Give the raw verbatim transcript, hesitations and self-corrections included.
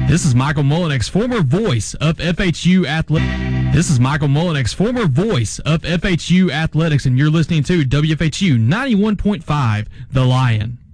This is Michael Mullinex, former voice of F H U Athletics. This is Michael Mullinex, former voice of F H U Athletics, and you're listening to W F H U ninety-one point five, The Lion.